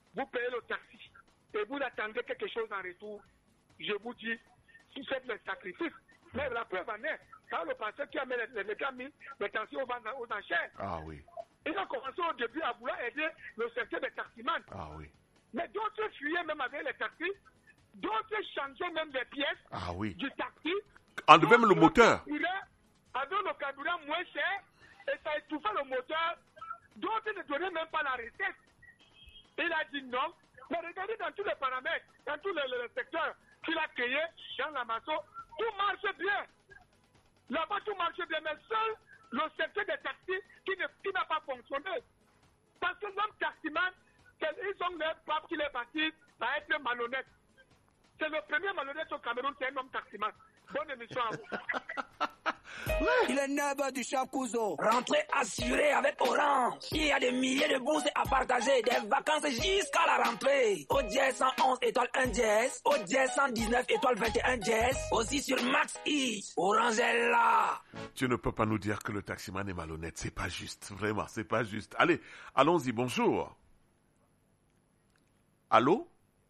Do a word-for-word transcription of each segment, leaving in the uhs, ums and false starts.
vous payez le taxi et vous attendez quelque chose en retour, je vous dis, si faites le sacrifice, mais la preuve en est, quand le pasteur qui a mis les, les, les, mis les taxis aux, aux enchères, ah oui. ils ont commencé au début à vouloir aider le secteur des taximans. Ah oui. Mais d'autres fuyaient même avec les taxis, d'autres changeaient même les pièces ah oui. du taxi. Enlevaient même le moteur. Avec le carburant moins cher, et ça étouffait le moteur, d'autres ne donnaient même pas la recette. Il a dit non, mais regardez dans tous les paramètres, dans tous les, les secteurs qu'il a créés, dans la maçon, tout marche bien. Là-bas, tout marche bien, mais seul le secteur des taxis qui, ne, qui n'a pas fonctionné. Parce que l'homme taximan, ils ont leur pape qui les bâtit à être malhonnête. C'est le premier malhonnête au Cameroun, c'est un homme taximan. Bonne émission à vous. Il est neuf heures du Chapkouzo. Rentrée assurée avec Orange. Il y a des milliers de bourses à partager. Des vacances jusqu'à la rentrée. Au dièse cent onze étoile un dièse. Au dièse cent dix-neuf étoile vingt et un dièse. Aussi sur Max E. Orange est là. Tu ne peux pas nous dire que le taximan est malhonnête. C'est pas juste. Vraiment, c'est pas juste. Allez, allons-y. Bonjour. Allô?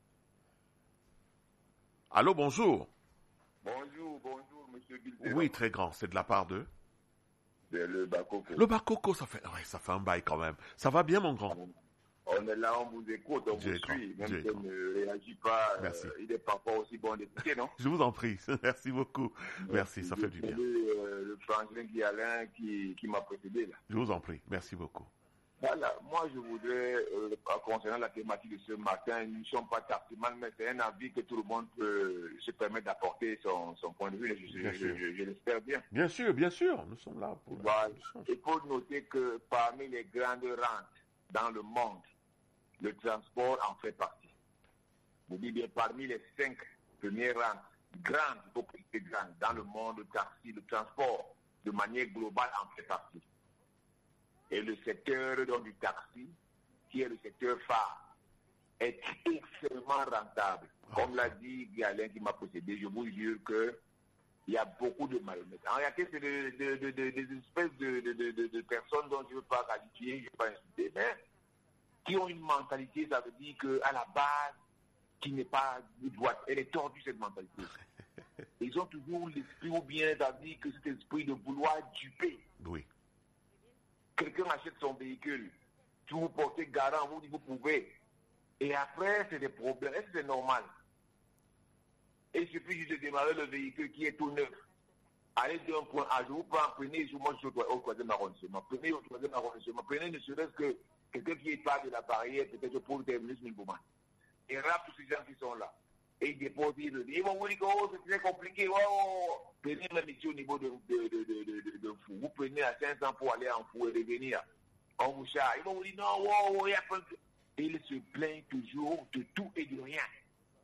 Allô, bonjour. Bonjour, bonjour, monsieur Bilder. Oui, très grand. C'est de la part de? C'est le Bakoko. Le Bakoko, ça fait, ouais, ça fait un bail quand même. Ça va bien, mon grand? On est là, on vous écoute, on Dieu vous suit. Même Dieu si on ne réagit pas, Merci. Euh, il est parfois aussi bon d'écouter, non? Je vous en prie. Merci beaucoup. Merci, ça fait du bien. Euh, le Franklin Guialin qui, qui m'a précédé, là. Je vous en prie. Merci beaucoup. Voilà, moi je voudrais, euh, concernant la thématique de ce matin, nous ne sommes pas taximans, mais c'est un avis que tout le monde peut se permettre d'apporter son, son point de vue, je, je, je, je, je l'espère bien. Bien sûr, bien sûr, nous sommes là pour voilà. Il faut noter que parmi les grandes rentes dans le monde, le transport en fait partie. Je dis bien parmi les cinq premières rentes, grandes, il faut préciser grandes, dans le monde, le taxi, le transport, de manière globale en fait partie. Et le secteur donc, du taxi, qui est le secteur phare, est extrêmement rentable. Comme l'a dit Guialin qui m'a précédé, je vous jure qu'il y a beaucoup de malhonnêtes. En réalité, c'est de, de, de, de, des espèces de, de, de, de personnes dont je ne veux pas qualifier, je ne veux pas insulter, mais qui ont une mentalité, ça veut dire qu'à la base, qui n'est pas droite. Elle est tordue, cette mentalité. Ils ont toujours l'esprit, ou bien, ça veut dire que cet esprit de vouloir duper. Oui. Quelqu'un achète son véhicule, tu vous portez garant, vous dites vous pouvez. Et après, c'est des problèmes. Est-ce que c'est normal? Et il suffit juste de démarrer le véhicule qui est tout neuf. Allez d'un point A, je vous prends, prenez, moi je suis au troisième arrondissement, prenez au troisième arrondissement, prenez ne serait-ce que quelqu'un qui est pas de la barrière, peut-être pour terminer ce mouvement. Et rap tous ces gens qui sont là. Et ils déposent, ils disent, ils vont vous dire, oh, c'est très compliqué, oh, prenez même ici au niveau de, de, de, de, de, de fou. Vous prenez à cinq cents pour aller en fou et revenir. On vous charge. Ils vont vous dire, non, wow, il y a pas de... Et ils se plaignent toujours de tout et de rien.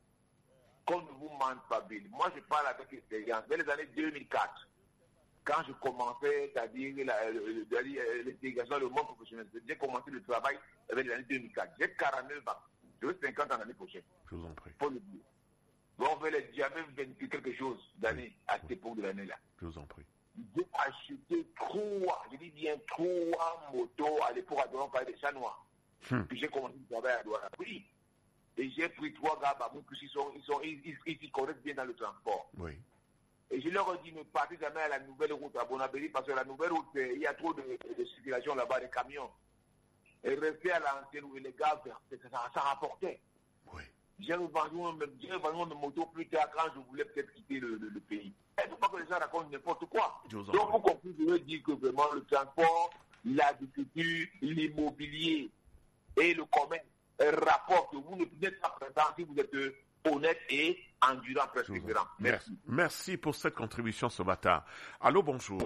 Qu'on ne vous mente pas, Bill. Moi, je parle avec expérience. Dans les années deux mille quatre, quand je commençais, c'est-à-dire l'intégration, le monde professionnel, j'ai commencé le travail avec les années deux mille quatre. J'ai quarante-neuf ans. Je veux cinquante ans l'année prochaine. Je vous en prie. Faut le dire. Bon, on veut les diamants vingt quelque chose d'années oui. à cette époque de l'année-là. Je vous en prie. J'ai acheté trois, je dis bien trois motos à l'époque à Douala, des Chanois. Hmm. Puis j'ai commencé le travail à Douala. Oui. Et j'ai pris trois gars, bah, parce qu'ils sont, ils sont, ils, ils, ils s'y connaissent bien dans le transport. Oui. Et je leur ai dit, ne partez jamais à la nouvelle route à Bonabéry, parce que la nouvelle route, il y a trop de, de circulation là-bas, des camions. Et restez à l'ancienne où les gars, ça, ça rapportait. Oui. J'ai revendu une moto plus tard quand je voulais peut-être quitter le, le, le pays. Il ne faut pas que les gens racontent n'importe quoi. Donc, pour conclure, je veux dire que vraiment le transport, l'agriculture, l'immobilier et le commerce rapportent. Vous n'êtes pas présent si vous êtes honnête et endurant, persévérant. Merci. Merci pour cette contribution ce matin. Allô, bonjour.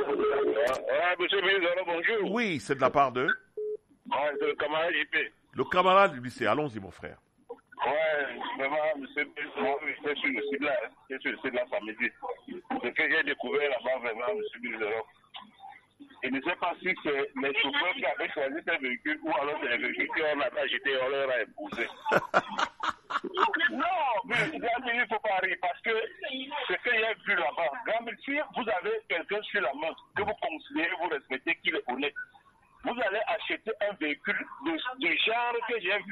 Ah, monsieur Bilder, bonjour. Oui, c'est de la part de? Ah, c'est le camarade J P. Le camarade du lycée. Allons-y, mon frère. Ouais, vraiment, monsieur Bilder, moi, j'étais sur le site là, j'étais sur le site là samedi. Ce que j'ai découvert là-bas, vraiment, monsieur Bilder, je ne sais pas si c'est les chauffeurs qui avaient choisi ces véhicules ou alors c'est les véhicules qui ont là-bas jeté, on leur a imposé. Non, mais il ne faut pas rire parce que ce que j'ai vu là-bas, si vous avez quelqu'un sur la main que vous considérez, vous respectez, qu'il est honnête, vous allez acheter un véhicule de, de genre que j'ai vu